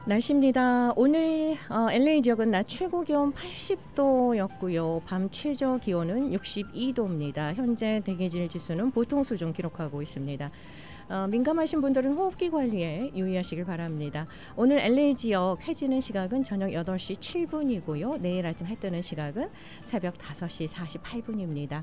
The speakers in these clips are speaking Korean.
날씨입니다. 오늘 LA 지역은 낮 최고 기온 80도였고요. 밤 최저 기온은 62도입니다. 현재 대기질 지수는 보통 수준 기록하고 있습니다. 민감하신 분들은 호흡기 관리에 유의하시길 바랍니다. 오늘 LA 지역 해지는 시각은 저녁 8시 7분이고요. 내일 아침 해 뜨는 시각은 새벽 5시 48분입니다.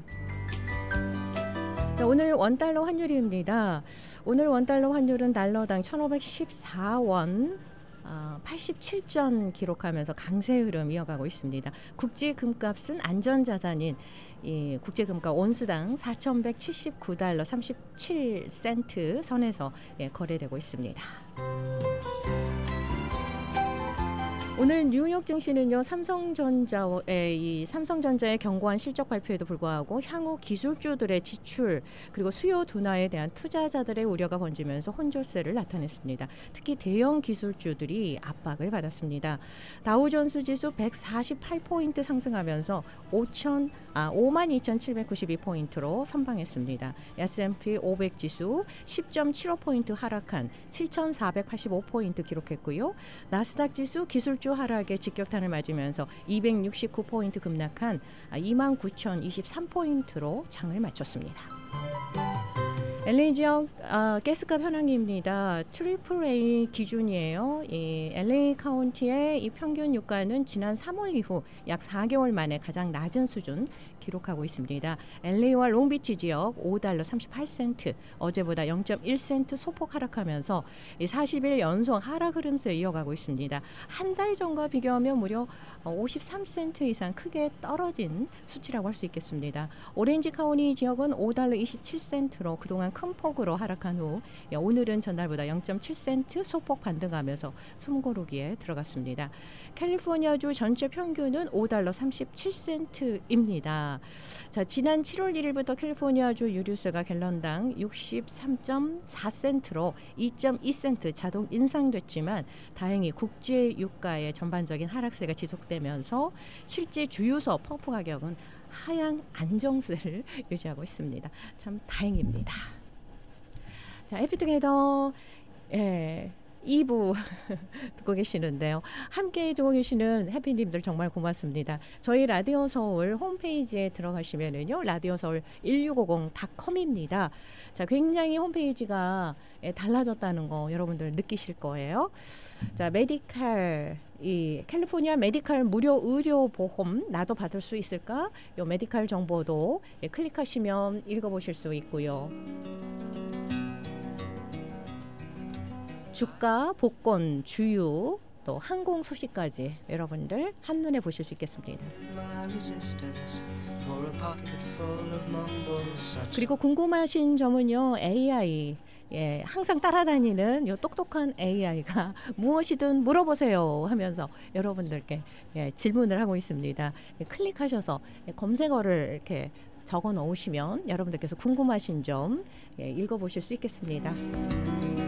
자, 오늘 원달러 환율입니다. 오늘 원달러 환율은 달러당 1,514원 87전 기록하면서 강세 흐름 이어가고 있습니다. 국제 금값은 안전자산인 국제금값 온수당 4,179달러 37센트 선에서 거래되고 있습니다. 오늘 뉴욕 증시는요, 삼성전자의 견고한 실적 발표에도 불구하고 향후 기술주들의 지출 그리고 수요 둔화에 대한 투자자들의 우려가 번지면서 혼조세를 나타냈습니다. 특히 대형 기술주들이 압박을 받았습니다. 다우존스 지수 148포인트 상승하면서 52,792포인트로 선방했습니다. S&P 500 지수 10.75포인트 하락한 7,485포인트 기록했고요. 나스닥 지수 기술주 하락에 직격탄을 맞으면서 269포인트 급락한 29,023포인트로 장을 마쳤습니다. LA 지역 가스값 현황입니다. AAA 기준이에요. 이 LA 카운티의 이 평균 유가는 지난 3월 이후 약 4개월 만에 가장 낮은 수준 기록하고 있습니다. LA와 롱비치 지역 $5 38센트, 어제보다 0.1센트 소폭 하락하면서 40일 연속 하락 흐름세 이어가고 있습니다. 한 달 전과 비교하면 무려 53센트 이상 크게 떨어진 수치라고 할 수 있겠습니다. 오렌지 카운티 지역은 $5 27센트로 그동안 큰 폭으로 하락한 후 오늘은 전날보다 0.7센트 소폭 반등하면서 숨고르기에 들어갔습니다. 캘리포니아주 전체 평균은 $5 37센트입니다. 자, 지난 7월 1일부터 캘리포니아주 유류세가 갤런당 63.4센트로 2.2센트 자동 인상됐지만 다행히 국제 유가의 전반적인 하락세가 지속되면서 실제 주유소 펌프 가격은 하향 안정세를 유지하고 있습니다. 참 다행입니다. 자, 해피투게더 2부 듣고 계시는데요. 함께 해주고 계시는 해피님들 정말 고맙습니다. 저희 라디오 서울 홈페이지에 들어가시면은요, 라디오 서울 1650.com입니다. 자, 굉장히 홈페이지가 달라졌다는 거 여러분들 느끼실 거예요. 자, 메디칼, 이 캘리포니아 메디칼 무료 의료 보험 나도 받을 수 있을까? 요 메디칼 정보도 클릭하시면 읽어보실 수 있고요. 주가, 복권, 주유, 또 항공 소식까지 여러분들 한눈에 보실 수 있겠습니다. 그리고 궁금하신 점은요, AI, 항상 따라다니는 요 똑똑한 AI가 무엇이든 물어보세요 하면서 여러분들께 질문을 하고 있습니다. 클릭하셔서 검색어를 이렇게 적어 놓으시면 여러분들께서 궁금하신 점 읽어보실 수 있겠습니다.